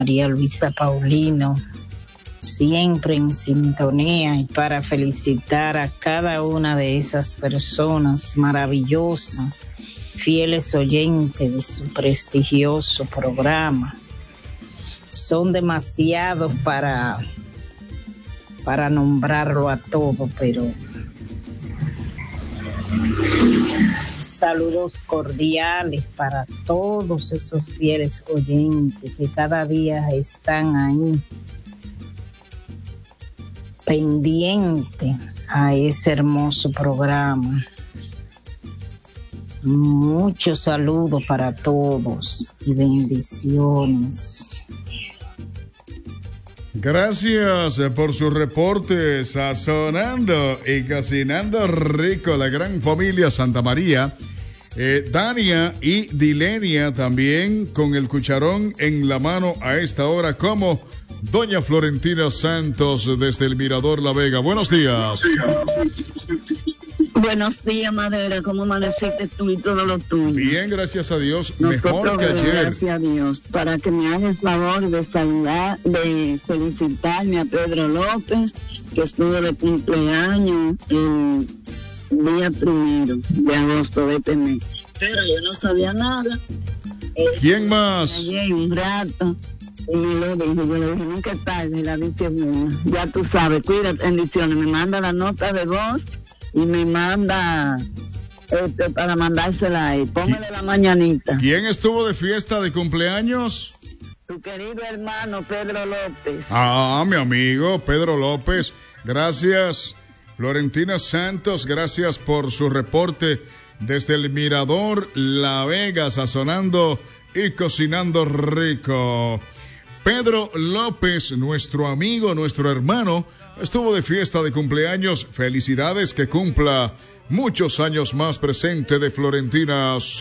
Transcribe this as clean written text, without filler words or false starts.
María Luisa Paulino, siempre en sintonía, y para felicitar a cada una de esas personas maravillosas, fieles oyentes de su prestigioso programa. Son demasiados para nombrarlo a todo, pero saludos cordiales para todos esos fieles oyentes que cada día están ahí pendientes a ese hermoso programa. Muchos saludos para todos y bendiciones. Gracias por sus reportes, sazonando y cocinando rico, la gran familia Santa María. Dania y Dilenia también con el cucharón en la mano a esta hora, como doña Florentina Santos desde el Mirador La Vega. Buenos días. Buenos días, Madera. ¿Cómo amaneciste tú y todos los tuyos? Bien, gracias a Dios. Nosotros, mejor que ayer. Gracias a Dios. Para que me haga el favor de saludar, de felicitarme a Pedro López, que estuvo de cumpleaños el día 1 de agosto de este mes. Pero yo no sabía nada. ¿Quién más? Ayer un rato. Y me lo dijo, yo le dije, nunca es tarde, la dicha es buena. Ya tú sabes, cuídate, bendiciones. Me manda la nota de voz y me manda para mandársela ahí. Póngale la mañanita. ¿Quién estuvo de fiesta de cumpleaños? Tu querido hermano Pedro López. Ah, mi amigo Pedro López. Gracias. Florentina Santos, gracias por su reporte desde el Mirador La Vega, sazonando y cocinando rico. Pedro López, nuestro amigo, nuestro hermano, estuvo de fiesta de cumpleaños. Felicidades, que cumpla muchos años más, presente de Florentina Santos.